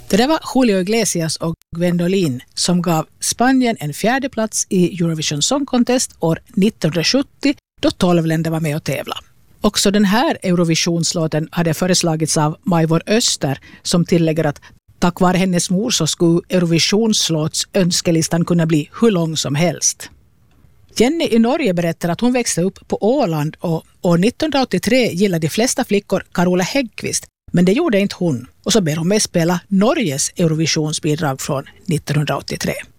Det där var Julio Iglesias och Gwendolyn som gav Spanien en 4:e plats i Eurovision Song Contest år 1970 då 12 länder var med och tävla. Också den här Eurovisionslåten hade föreslagits av Majvor Öster som tillägger att tack vare hennes mor så skulle Eurovisionslåts önskelistan kunna bli hur lång som helst. Jenny i Norge berättar att hon växte upp på Åland och år 1983 gillade de flesta flickor Carola Häggkvist, men det gjorde inte hon. Och så ber hon mig spela Norges Eurovisionsbidrag från 1983.